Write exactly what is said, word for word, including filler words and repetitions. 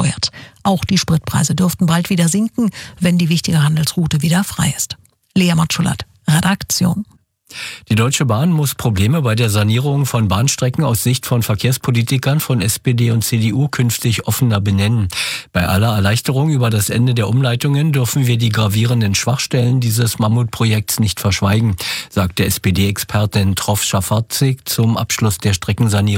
besteuert. Auch die Spritpreise dürften bald wieder sinken, wenn die wichtige Handelsroute wieder frei ist. Lea Matschulat, Redaktion. Die Deutsche Bahn muss Probleme bei der Sanierung von Bahnstrecken aus Sicht von Verkehrspolitikern von S P D und C D U künftig offener benennen. Bei aller Erleichterung über das Ende der Umleitungen dürfen wir die gravierenden Schwachstellen dieses Mammutprojekts nicht verschweigen, sagte S P D-Expertin Trof Schafarzig zum Abschluss der Streckensanierung